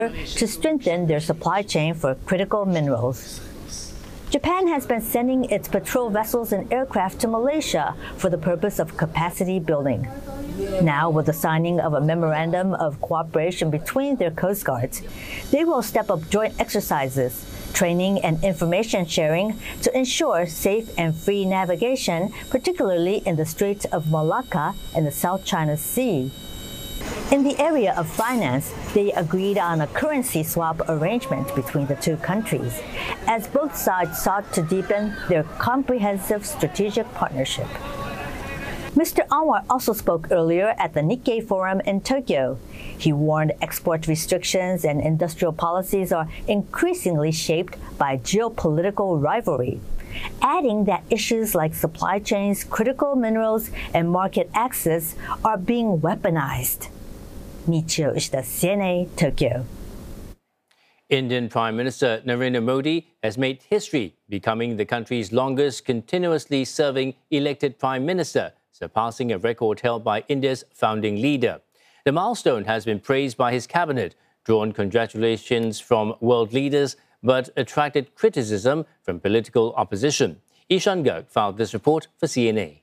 to strengthen their supply chain for critical minerals. Japan has been sending its patrol vessels and aircraft to Malaysia for the purpose of capacity building. Now, with the signing of a memorandum of cooperation between their coast guards, they will step up joint exercises, training and information sharing to ensure safe and free navigation, particularly in the Straits of Malacca and the South China Sea. In the area of finance, they agreed on a currency swap arrangement between the two countries, as both sides sought to deepen their comprehensive strategic partnership. Mr. Anwar also spoke earlier at the Nikkei Forum in Tokyo. He warned export restrictions and industrial policies are increasingly shaped by geopolitical rivalry, adding that issues like supply chains, critical minerals, and market access are being weaponized. Michio Ishida, CNA, Tokyo. Indian Prime Minister Narendra Modi has made history, becoming the country's longest continuously serving elected Prime Minister, surpassing a record held by India's founding leader. The milestone has been praised by his cabinet, drawn congratulations from world leaders, but attracted criticism from political opposition. Ishan Garg filed this report for CNA.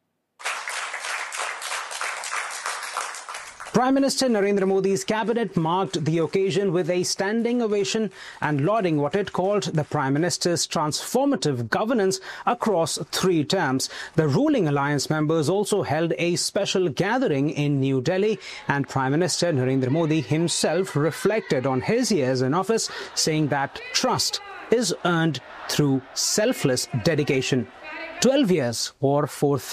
Prime Minister Narendra Modi's cabinet marked the occasion with a standing ovation and lauding what it called the Prime Minister's transformative governance across 3 terms. The ruling alliance members also held a special gathering in New Delhi, and Prime Minister Narendra Modi himself reflected on his years in office, saying that trust is earned through selfless dedication. 12 years or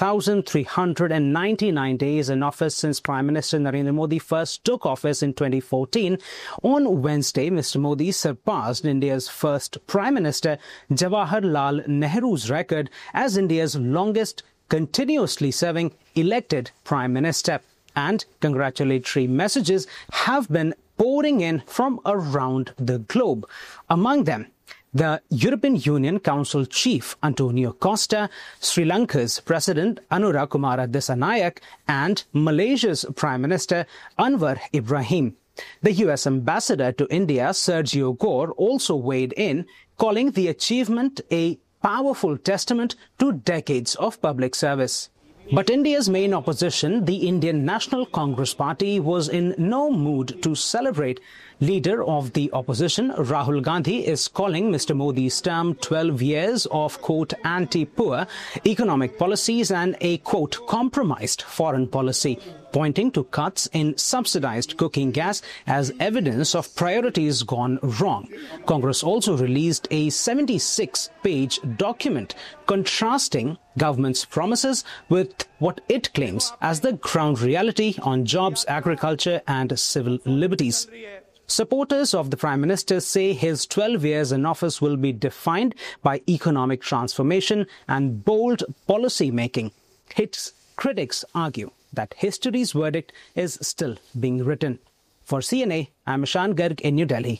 4,399 days in office since Prime Minister Narendra Modi first took office in 2014. On Wednesday, Mr. Modi surpassed India's first Prime Minister Jawaharlal Nehru's record as India's longest continuously serving elected Prime Minister. And congratulatory messages have been pouring in from around the globe. Among them, the European Union Council Chief Antonio Costa, Sri Lanka's President Anura Kumara Dissanayake, and Malaysia's Prime Minister Anwar Ibrahim. The US Ambassador to India, Sergio Gore, also weighed in, calling the achievement a powerful testament to decades of public service. But India's main opposition, the Indian National Congress Party, was in no mood to celebrate. Leader of the opposition, Rahul Gandhi, is calling Mr. Modi's term 12 years of, quote, anti-poor economic policies and a, quote, compromised foreign policy, pointing to cuts in subsidized cooking gas as evidence of priorities gone wrong. Congress also released a 76-page document contrasting government's promises with what it claims as the ground reality on jobs, agriculture and civil liberties. Supporters of the Prime Minister say his 12 years in office will be defined by economic transformation and bold policy making. His critics argue that history's verdict is still being written. For CNA, I'm Ishan Garg in New Delhi.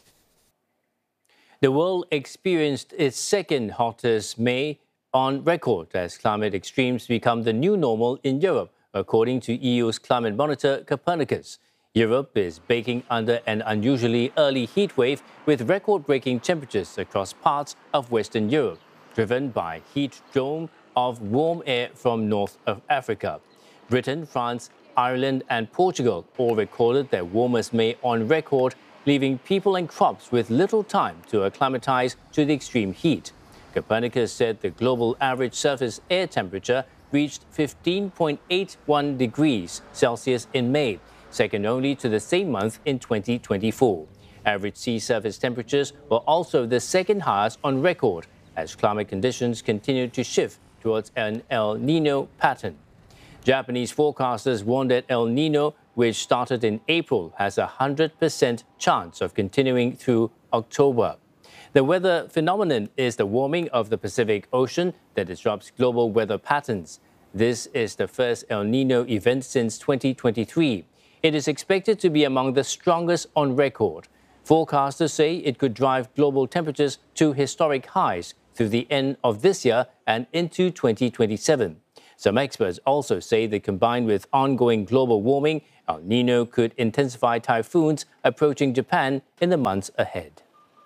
The world experienced its second hottest May on record as climate extremes become the new normal in Europe, according to EU's climate monitor Copernicus. Europe is baking under an unusually early heat wave with record-breaking temperatures across parts of Western Europe, driven by heat dome of warm air from north of Africa. Britain, France, Ireland and Portugal all recorded their warmest May on record, leaving people and crops with little time to acclimatize to the extreme heat. Copernicus said the global average surface air temperature reached 15.81 degrees Celsius in May, second only to the same month in 2024. Average sea surface temperatures were also the second highest on record as climate conditions continued to shift towards an El Niño pattern. Japanese forecasters warned that El Niño, which started in April, has a 100% chance of continuing through October. The weather phenomenon is the warming of the Pacific Ocean that disrupts global weather patterns. This is the first El Niño event since 2023. It is expected to be among the strongest on record. Forecasters say it could drive global temperatures to historic highs through the end of this year and into 2027. Some experts also say that combined with ongoing global warming El Nino could intensify typhoons approaching Japan in the months ahead.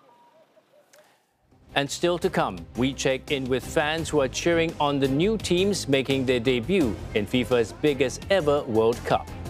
And still to come, we check in with fans who are cheering on the new teams making their debut in FIFA's biggest ever World Cup.